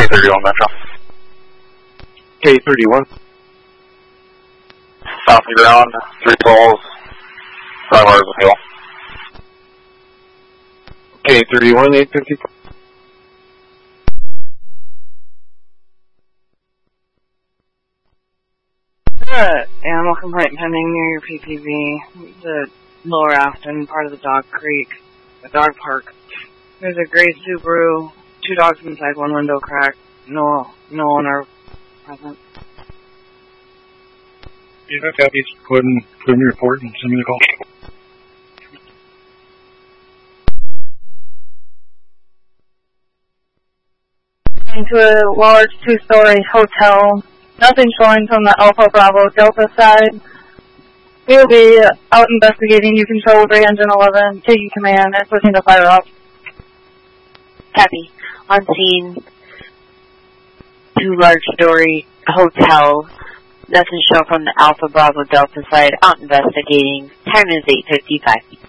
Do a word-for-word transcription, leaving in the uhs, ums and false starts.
thirty-one Metro. K thirty-one. South of ground, three calls, five hours of fuel. K thirty-one, eight fifty-four. Uh, animal complaint pending near your P P V, the Lower Afton, part of the Dog Creek, the dog park. There's a gray Subaru, two dogs inside, one window cracked, no, no owner present. You have to have these put in, put in your report and send me the call. Into a large two-story hotel. Nothing showing from the Alpha Bravo Delta side. We will be out investigating. You control Gray Engine eleven, taking command and switching to fire off. Copy. On scene, two large-story hotel. Nothing shown from the Alpha Bravo Delta side. Out investigating. Time is eight fifty-five.